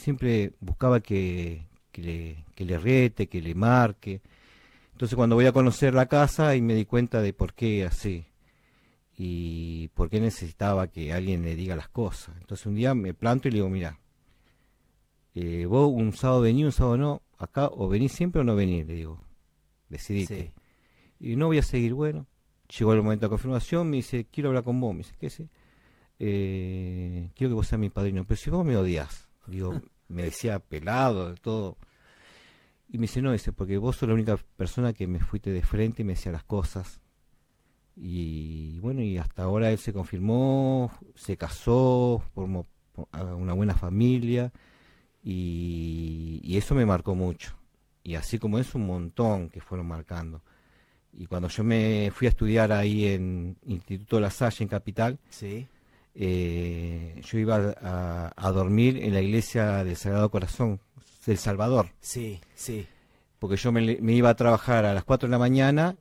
siempre buscaba que le rete, que le marque. Entonces cuando voy a conocer la casa y me di cuenta de por qué así y por qué necesitaba que alguien le diga las cosas. Entonces un día me planto y le digo, mira, vos un sábado venís, un sábado no, acá o venís siempre o no venís, le digo, decidite. Sí. Y no voy a seguir, bueno. Llegó el momento de confirmación, me dice, quiero hablar con vos, me dice, ¿qué es? Quiero que vos seas mi padrino, pero si vos me odias, digo, me decía pelado, de todo. Y me dice, no, dice, porque vos sos la única persona que me fuiste de frente y me decía las cosas. Y bueno, y hasta ahora él se confirmó, se casó, formó una buena familia y eso me marcó mucho. Y así como es, un montón que fueron marcando. Y cuando yo me fui a estudiar ahí en Instituto La Salle, en Capital, Sí. yo iba a dormir en la iglesia del Sagrado Corazón del Salvador, Sí, sí. porque yo me iba a trabajar a las 4 de la mañana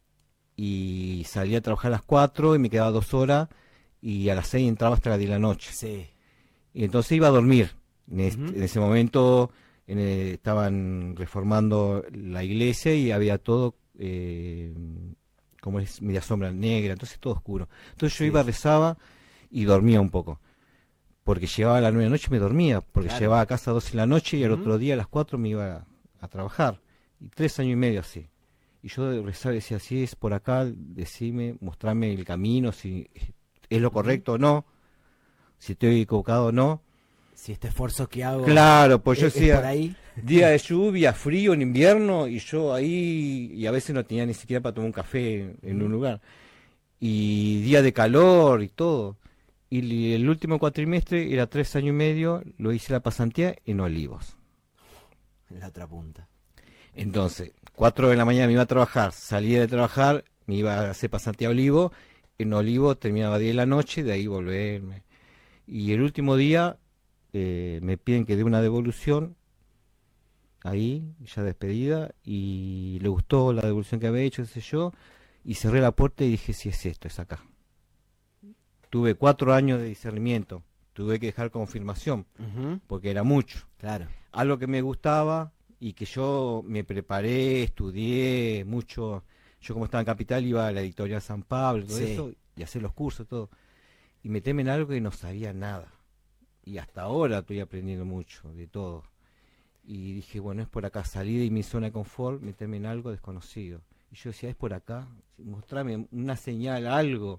y salía a trabajar a las 4 y me quedaba 2 horas y a las 6 entraba hasta las 10 de la noche. Sí. Y entonces iba a dormir. Ujú. En ese momento estaban reformando la iglesia y había todo, como es, media sombra negra, entonces todo oscuro. Entonces yo Sí, iba, rezaba y dormía un poco. Porque llegaba a las 9 de la noche y me dormía, porque claro. llegaba a casa a 12 de la noche y al Ujú. otro día a las 4 me iba a trabajar. Y 3 años y medio así. Y yo rezaba y decía, si es por acá, decime, mostrame el camino, si es lo Ujú. correcto o no, si estoy equivocado o no. Si este esfuerzo que hago Claro, pues yo es por decía, ahí. día de lluvia, frío en invierno, y yo ahí, y a veces no tenía ni siquiera para tomar un café en un Ujú. lugar. Y día de calor y todo. Y el último cuatrimestre, era 3 años y medio, lo hice la pasantía en Olivos. En la otra punta. Entonces, 4 de la mañana me iba a trabajar, salía de trabajar, me iba a hacer pasantía a Olivo, en Olivo terminaba 10 de la noche, de ahí volverme. Y el último día me piden que dé una devolución, ahí, ya despedida, y le gustó la devolución que había hecho, qué sé yo, y cerré la puerta y dije, si es esto, es acá. Tuve 4 años de discernimiento, tuve que dejar confirmación, Ujú. porque era mucho. Claro. Algo que me gustaba y que yo me preparé, estudié mucho. Yo como estaba en Capital iba a la editorial San Pablo, todo Sí. eso, y hacer los cursos, todo. Y meterme en algo que no sabía nada. Y hasta ahora estoy aprendiendo mucho de todo. Y dije, bueno, es por acá, salir de mi zona de confort, meterme en algo desconocido. Y yo decía, es por acá, mostrarme una señal, algo.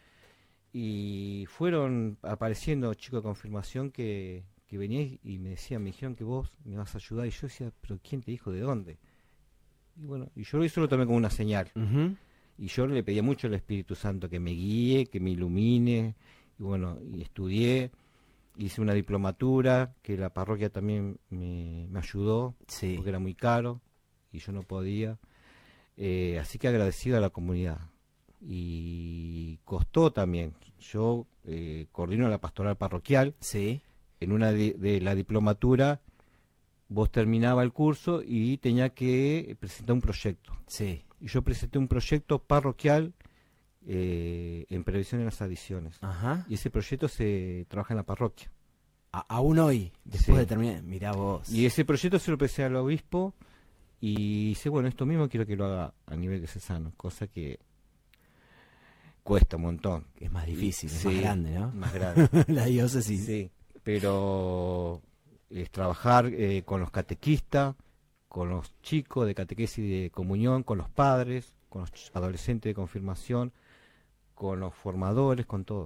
Y fueron apareciendo chicos de confirmación que venían y me decían, me dijeron que vos me vas a ayudar. Y yo decía, pero ¿quién te dijo de dónde? Y bueno, y yo eso lo tomé como una señal. Ujú. Y yo le pedía mucho al Espíritu Santo que me guíe, que me ilumine. Y bueno, y estudié, hice una diplomatura, que la parroquia también me ayudó, Sí. porque era muy caro y yo no podía. Así que agradecido a la comunidad. Y costó también. Yo coordino la pastoral parroquial. Sí. En una de la diplomatura, vos terminaba el curso y tenía que presentar un proyecto. Sí. Y yo presenté un proyecto parroquial en prevención de las adicciones. Ajá. Y ese proyecto se trabaja en la parroquia. Aún hoy, después de Sí. terminar, mirá vos. Y ese proyecto se lo presenté al obispo y dice, bueno, esto mismo quiero que lo haga a nivel diocesano, cosa que cuesta un montón. Es más difícil, es más Sí, grande, ¿no? más grande. La diócesis. Sí, pero es trabajar con los catequistas, con los chicos de catequesis y de comunión, con los padres, con los adolescentes de confirmación, con los formadores, con todo.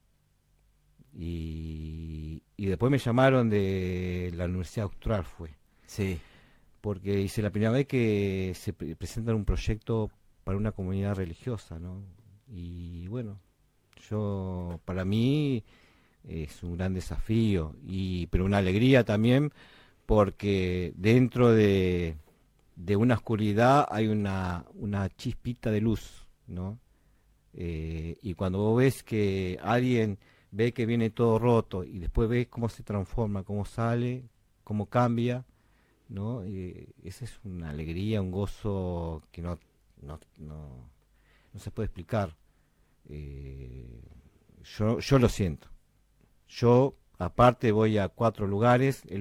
Y después me llamaron de la Universidad Austral, fue, Sí. porque hice la primera vez que se presentan un proyecto para una comunidad religiosa, ¿no? Y bueno, yo, para mí, es un gran desafío, pero una alegría también, porque dentro de una oscuridad hay una chispita de luz, ¿no? Y cuando vos ves que alguien ve que viene todo roto y después ves cómo se transforma, cómo sale, cómo cambia, ¿no? Esa es una alegría, un gozo que no se puede explicar. Eh, yo lo siento. Yo, aparte, voy a 4 lugares.